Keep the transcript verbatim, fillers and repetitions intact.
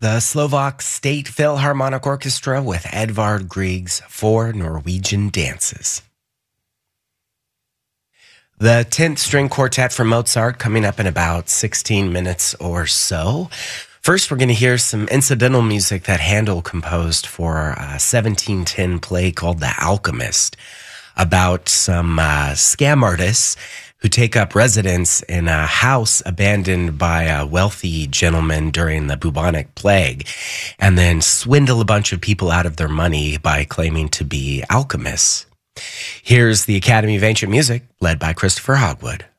The Slovak State Philharmonic Orchestra with Edvard Grieg's Four Norwegian Dances. The tenth String Quartet from Mozart coming up in about sixteen minutes or so. First, we're going to hear some incidental music that Handel composed for a seventeen ten play called The Alchemist, about some uh, scam artists who take up residence in a house abandoned by a wealthy gentleman during the bubonic plague, and then swindle a bunch of people out of their money by claiming to be alchemists. Here's the Academy of Ancient Music, led by Christopher Hogwood.